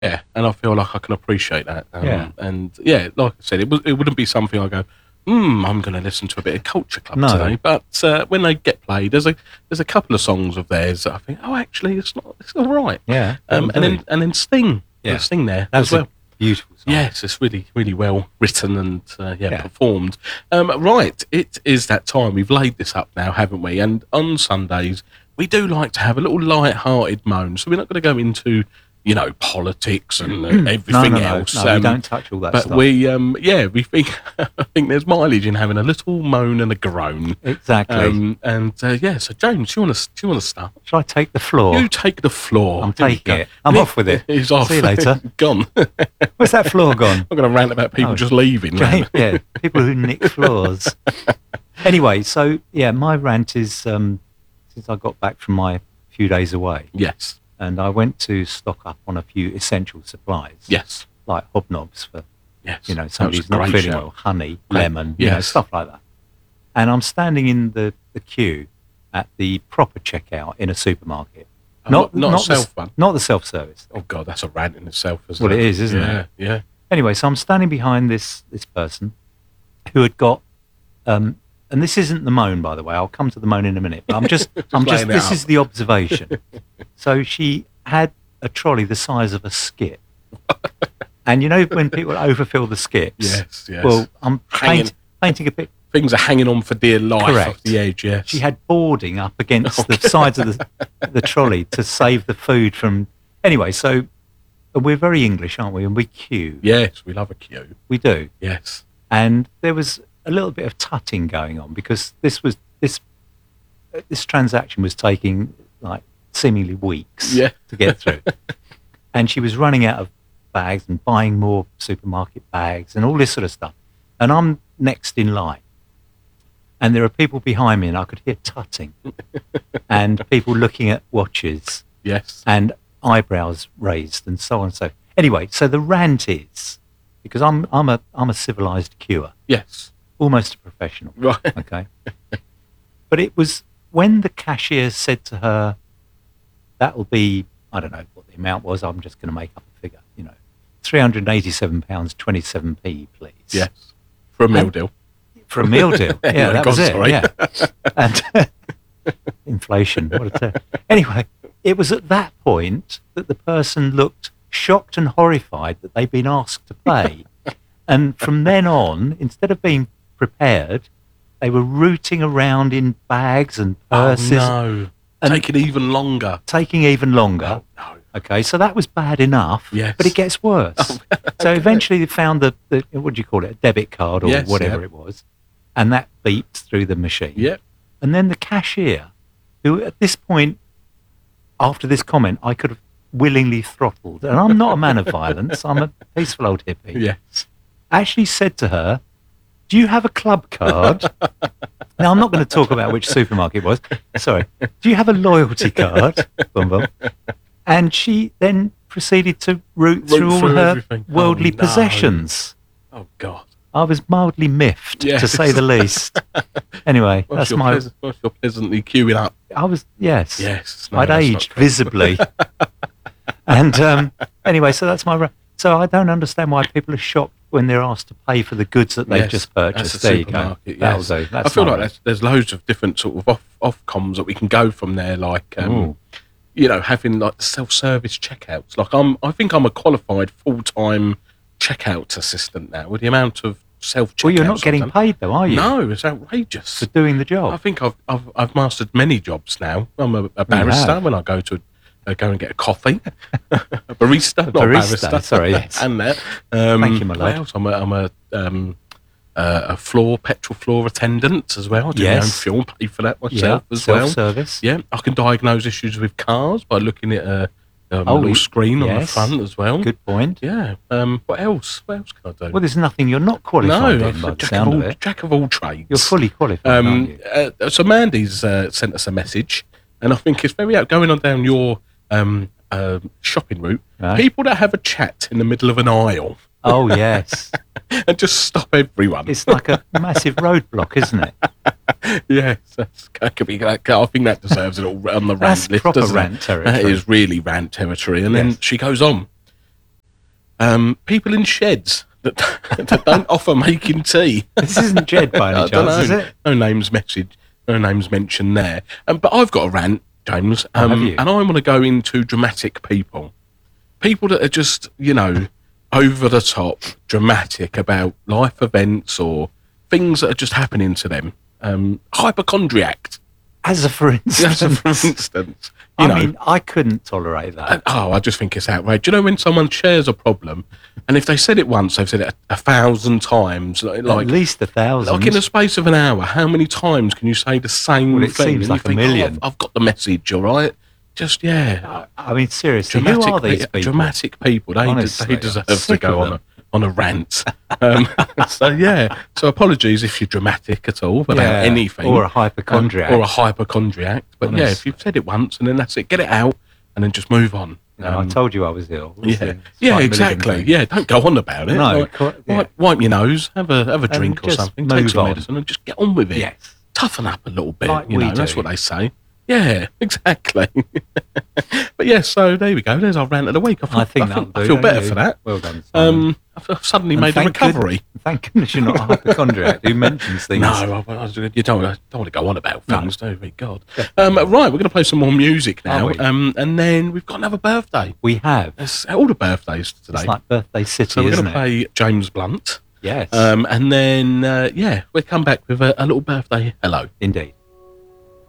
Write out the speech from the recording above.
Yeah, and I feel like I can appreciate that. Yeah. And yeah, like I said, it wouldn't be something I go, I'm going to listen to a bit of Culture Club No. today. But when they get played, there's a couple of songs of theirs that I think, oh, actually, it's all right. Yeah. and then Sting, Yeah. Sting there That as was well. a beautiful song. Yes, it's really, really well written and Yeah. performed. Right, it is that time. We've laid this up now, haven't we? And on Sundays, we do like to have a little light-hearted moan. So we're not going to go into, politics and everything else. No, we don't touch all that but stuff. we think I think there's mileage in having a little moan and a groan. Exactly. So James, do you want to start? Shall I take the floor? You take the floor. I'm Here we taking go. it. I'm off with it. He's off. See you later. Gone. Where's that floor gone? I'm going to rant about people just leaving. Yeah, people who nick floors. Anyway, so yeah, my rant is since I got back from my few days away, Yes. and I went to stock up on a few essential supplies. Yes. Like hobnobs for Yes. somebody who's not feeling well, honey, lemon, Yes. stuff like that. And I'm standing in the queue at the proper checkout in a supermarket. Not a self one. Not the self-service. Oh God, that's a rant in itself, isn't Well, it? it is, isn't it? Yeah. Anyway, so I'm standing behind this person who had got, and this isn't the moan, by the way. I'll come to the moan in a minute. But laying it this up. is the observation. So she had a trolley the size of a skip. And when people overfill the skips? Yes. Well, I'm Hanging. painting a picture. Things are hanging on for dear life Correct. off the edge. Yes. She had boarding up against the sides of the trolley to save the food from. Anyway, so we're very English, aren't we? And we queue. Yes, we love a queue. We do. Yes. And there was a little bit of tutting going on because this transaction was taking like seemingly weeks to get through. And she was running out of bags and buying more supermarket bags and all this sort of stuff. And I'm next in line. And there are people behind me, and I could hear tutting and people looking at watches Yes. and eyebrows raised and so on and so. Anyway, so the rant is, because I'm a civilized queuer, Yes. almost a professional, Right. okay? But it was when the cashier said to her, that'll be, I don't know what the amount was, I'm just going to make up a figure, £387.27p, please. Yes. For a meal deal. For a meal deal. Yeah, Anyway, that go was on, it. sorry. Yeah. And inflation. Anyway, it was at that point that the person looked shocked and horrified that they'd been asked to pay. And from then on, instead of being prepared, they were rooting around in bags and purses. Oh, no. And- Taking even longer. Taking even longer. Oh, no. Okay, so that was bad enough, Yes. but it gets worse. So eventually they found the what do you call it, a debit card or Yes, whatever yeah. it was, and that beeped through the machine. Yep. And then the cashier, who at this point, after this comment, I could have willingly throttled, and I'm not a man of violence, I'm a peaceful old hippie, Yes. actually said to her, do you have a club card? Now, I'm not going to talk about which supermarket it was. Sorry. Do you have a loyalty card? Boom, boom. And she then proceeded to root through all through her everything. worldly Oh, no. possessions. Oh, God. I was mildly miffed, Yes. to say the least. Anyway, Whilst that's you're pleasantly queuing up. I was, yes. Yes. No, I'd that's not aged true. visibly. And anyway, so that's so I don't understand why people are shocked when they're asked to pay for the goods that they've Yes, just that's purchased. a There you go. supermarket, That'll yes. do. I That's feel my like rant. there's loads of different sort of off comms that we can go from there, like Ooh. having like the self-service checkouts. Like I think I'm a qualified full-time checkout assistant now with the amount of self-checkouts. Well, you're not I've getting done. paid though, are you? No, it's outrageous. For doing the I job. think I've mastered many jobs now. I'm a barrister have. when I go to go and get a coffee. A barista, not Barista, barrister. sorry, yes. And that. Thank you, my what lord. else? I'm a petrol floor attendant as well. I do my own Yes. fuel, pay for that myself as well. self-service. Yeah, I can diagnose issues with cars by looking at a little screen on the yes. front as well. Good point. Yeah. What else? What else can I do? Well, there's nothing you're not qualified no, in by I'm the sound of it. jack of all trades. You're fully qualified, aren't you? So Mandy's sent us a message, and I think it's very going on down your shopping route. Right. People that have a chat in the middle of an aisle Oh, yes. and just stop everyone. It's like a massive roadblock, isn't it? Yes, that could be. I think that deserves it all on the rant That's list. proper doesn't it? rant territory. That is really rant territory. And then Yes. she goes on. People in sheds that, that don't offer making tea. This isn't Jed by any chance, is it? No names mentioned there. But I've got a rant, James, have you? and I want to go into dramatic people. People that are just, over the top, dramatic about life events or things that are just happening to them. Hypochondriac. As a for instance. I mean, I couldn't tolerate that. I just think it's outrageous. Do you know when someone shares a problem, and if they said it once, they've said it 1,000 times, At least 1,000. like in the space of an hour. How many times can you say the same Well, it thing? seems And like you a million. I've got the message, all right. Just I mean, seriously, who are these people? Dramatic people. Honestly, They I'm deserve to sick go of on a rant. So apologies if you're dramatic at all about anything, or a hypochondriac, But Honestly. if you've said it once and then that's it, get it out and then just move on. I told you I was ill. Exactly. Yeah, don't go on about it. No, wipe your nose, have a drink or just something, take move some on. medicine, and just get on with it. Yes. Toughen up a little bit. Like we That's do. what they say. Yeah, exactly. But so there we go. There's our rant of the week. I think I feel better for that. Well done, Simon. I've suddenly And made a thank recovery. Thank goodness you're not a hypochondriac who mentions things. No, you don't want to go on about things, do we? God. Right, we're going to play some more music now, Are we? and then we've got another birthday. We have. It's all the birthdays today. It's like Birthday City, So we're isn't going to it? play James Blunt. Yes. And then, we'll come back with a little birthday hello. Indeed.